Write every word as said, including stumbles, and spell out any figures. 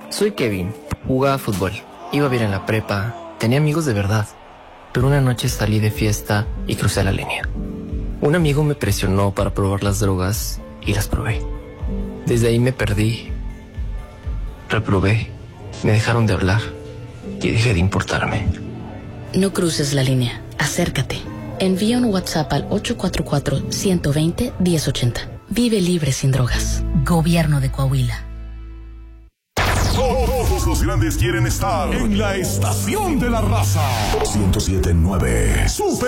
Soy Kevin, jugaba fútbol, iba bien en la prepa, tenía amigos de verdad, pero una noche salí de fiesta y crucé la línea. Un amigo me presionó para probar las drogas y las probé. Desde ahí me perdí, reprobé, me dejaron de hablar y dejé de importarme. No cruces la línea, acércate. Envía un WhatsApp al ocho cuatro cuatro, uno dos cero, uno cero ocho cero. Vive libre sin drogas. Gobierno de Coahuila. Todos los grandes quieren estar en la estación de la raza. ciento siete punto nueve Super